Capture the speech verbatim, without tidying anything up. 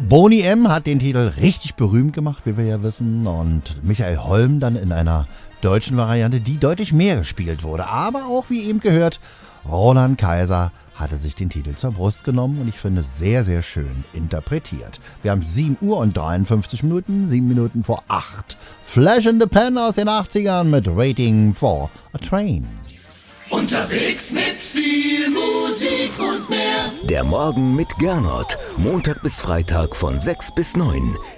Boney M. hat den Titel richtig berühmt gemacht, wie wir ja wissen, und Michael Holm dann in einer deutschen Variante, die deutlich mehr gespielt wurde. Aber auch, wie eben gehört, Roland Kaiser hatte sich den Titel zur Brust genommen und ich finde sehr, sehr schön interpretiert. Wir haben sieben Uhr und dreiundfünfzig Minuten, sieben Minuten vor acht. Flash in the Pan aus den achtzigern mit Waiting for a Train. Unterwegs mit viel Musik und mehr. Der Morgen mit Gernot. Montag bis Freitag von sechs bis neun.